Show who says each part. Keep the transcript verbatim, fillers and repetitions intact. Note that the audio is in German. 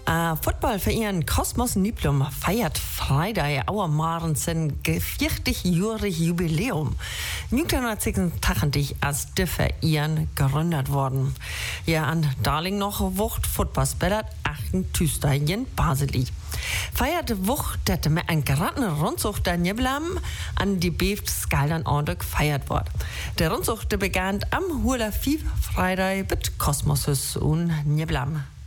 Speaker 1: Uh, Footballverein Kosmos Niblum feiert Freitag auermaren sein vierzig-jähriges Jubiläum. neunzehnhundertsechsundachtzig als der Verein gegründet worden. Ja, an Darling noch Wucht Football spellet achten Tüster in Baseli. Feiert Wucht, dass mit ein geraten Rundzucht der Niblam an die Beefskaldern ordentlich gefeiert wird. Der Rundzucht begann am Hula Fief Freitag mit Kosmoses und Niblam.